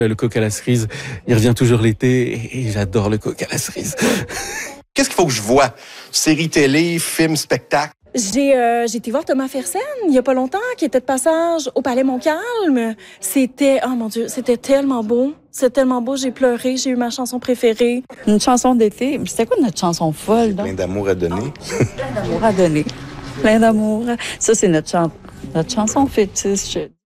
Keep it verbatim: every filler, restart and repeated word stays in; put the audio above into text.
Le coq à la cerise, il revient toujours l'été et j'adore le coq à la cerise. Qu'est-ce qu'il faut que je vois? Série télé, film, spectacle? J'ai euh, j'ai été voir Thomas Fersen il y a pas longtemps, qui était de passage au Palais Montcalm. C'était, oh mon Dieu, c'était tellement beau. C'était tellement beau, j'ai pleuré, j'ai eu ma chanson préférée. Une chanson d'été. C'était quoi notre chanson folle, donc? Plein d'amour à donner. Plein d'amour à donner. Plein d'amour. Ça, c'est notre, chan- notre chanson fétiche.